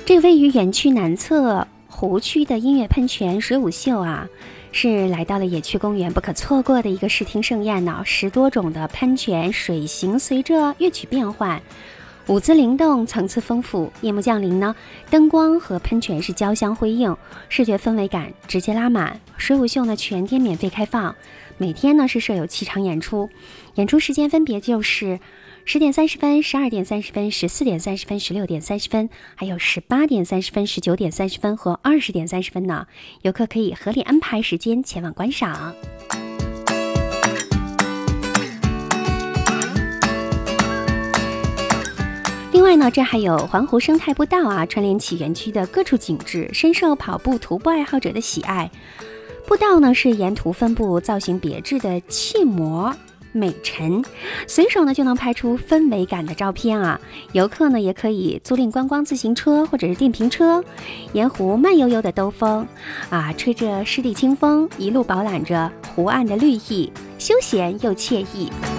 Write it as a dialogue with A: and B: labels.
A: 这个位于园区南侧湖区的音乐喷泉水舞秀啊，是来到了野区公园不可错过的一个视听盛宴呢。10多种的喷泉水形随着乐曲变换，舞姿灵动，层次丰富。夜幕降临呢，灯光和喷泉是交相辉映，视觉氛围感直接拉满。水舞秀呢全天免费开放，每天呢是设有7场演出，演出时间分别就是10点30分、12点30分、14点30分、16点30分，还有18点30分、19点30分和20点30分呢。游客可以合理安排时间前往观赏。另外呢，这还有环湖生态步道啊，串联起园区的各处景致，深受跑步、徒步爱好者的喜爱。步道呢是沿途分布造型别致的砌模美陈，随手呢就能拍出氛围感的照片啊。游客呢也可以租赁观光自行车或者是电瓶车，沿湖慢悠悠的兜风啊，吹着湿地清风，一路饱览着湖岸的绿意，休闲又惬意。